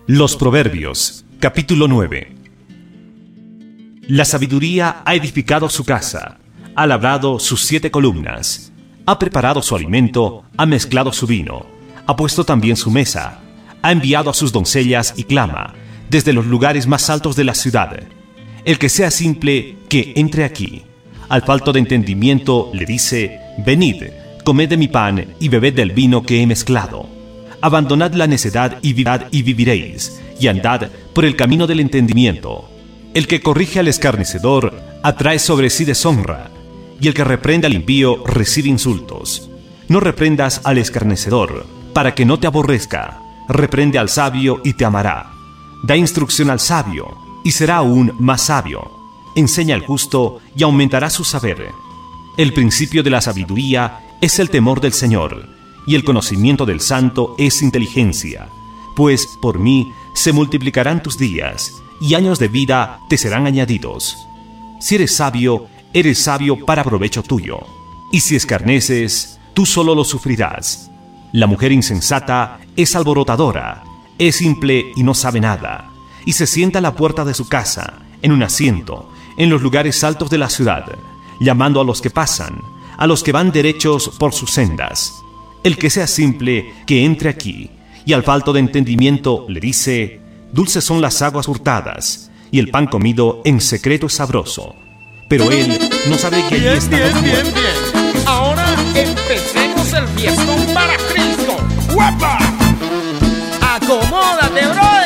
Los Proverbios, capítulo 9. La sabiduría ha edificado su casa, ha labrado sus 7 columnas, ha preparado su alimento, ha mezclado su vino, ha puesto también su mesa, ha enviado a sus doncellas y clama, desde los lugares más altos de la ciudad. El que sea simple, que entre aquí. Al falto de entendimiento le dice: venid, comed de mi pan y bebed del vino que he mezclado. Abandonad la necedad y viviréis, y andad por el camino del entendimiento. El que corrige al escarnecedor atrae sobre sí deshonra, y el que reprende al impío recibe insultos. No reprendas al escarnecedor, para que no te aborrezca. Reprende al sabio y te amará. Da instrucción al sabio, y será aún más sabio. Enseña al justo, y aumentará su saber. El principio de la sabiduría es el temor del Señor, y el conocimiento del santo es inteligencia. Pues por mí se multiplicarán tus días, y años de vida te serán añadidos. Si eres sabio para provecho tuyo. Y si escarneces, tú solo lo sufrirás. La mujer insensata es alborotadora, es simple y no sabe nada, y se sienta a la puerta de su casa, en un asiento, en los lugares altos de la ciudad, llamando a los que pasan, a los que van derechos por sus sendas. El que sea simple, que entre aquí, y al falto de entendimiento le dice: dulces son las aguas hurtadas, y el pan comido en secreto es sabroso. Pero él no sabe que allí está. Bien. Ahora empecemos el fiestón para Cristo. ¡Guapa! ¡Acomódate, bro!